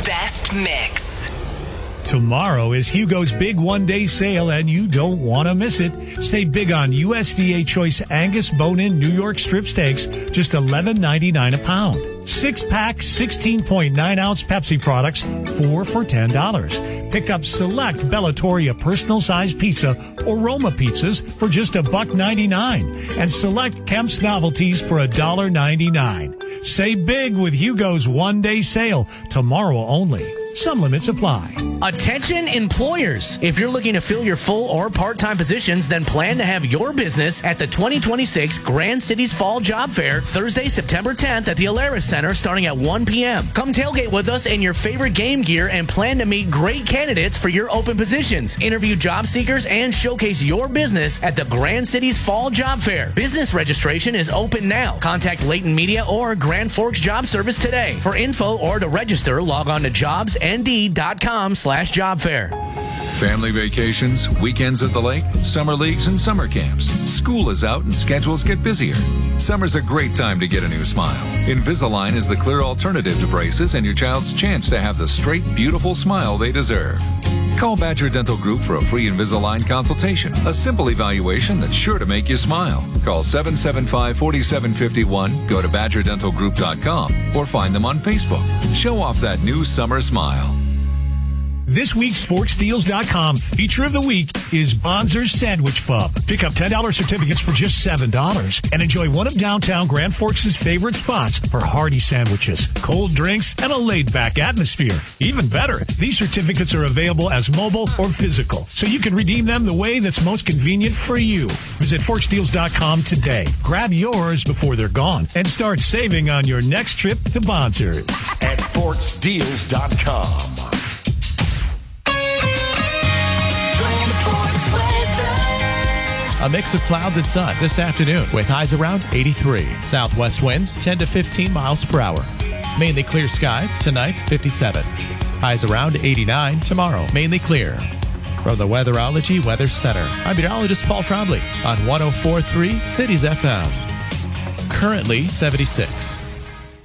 best mix. Tomorrow is Hugo's big one-day sale, and you don't want to miss it. Save big on USDA Choice Angus bone-in New York strip steaks, just $11.99 a pound. 6-pack, 16.9-ounce Pepsi products, 4 for $10. Pick up select Bellatoria personal-sized pizza or Roma pizzas for just $1.99. And select Kemp's novelties for $1.99. Save big with Hugo's one-day sale, tomorrow only. Some limits apply. Attention employers. If you're looking to fill your full or part-time positions, then plan to have your business at the 2026 Grand Cities Fall Job Fair, Thursday, September 10th at the Alaris Center starting at 1 p.m. Come tailgate with us in your favorite game gear and plan to meet great candidates for your open positions. Interview job seekers and showcase your business at the Grand Cities Fall Job Fair. Business registration is open now. Contact Layton Media or Grand Forks Job Service today. For info or to register, log on to jobsnd.com/job fair. Family vacations, weekends at the lake, summer leagues, and summer camps. School is out and schedules get busier. Summer's a great time to get a new smile. Invisalign is the clear alternative to braces and your child's chance to have the straight, beautiful smile they deserve. Call Badger Dental Group for a free Invisalign consultation, a simple evaluation that's sure to make you smile. Call 775-4751, go to badgerdentalgroup.com, or find them on Facebook. Show off that new summer smile. This week's ForksDeals.com feature of the week is Bonzer's Sandwich Pub. Pick up $10 certificates for just $7 and enjoy one of downtown Grand Forks' favorite spots for hearty sandwiches, cold drinks, and a laid-back atmosphere. Even better, these certificates are available as mobile or physical, so you can redeem them the way that's most convenient for you. Visit ForksDeals.com today. Grab yours before they're gone and start saving on your next trip to Bonzer's. At ForksDeals.com. A mix of clouds and sun this afternoon with highs around 83. Southwest winds 10 to 15 miles per hour. Mainly clear skies tonight, 57. Highs around 89 tomorrow, mainly clear. From the Weatherology Weather Center, I'm meteorologist Paul Trombley on 104.3 Cities FM. Currently 76.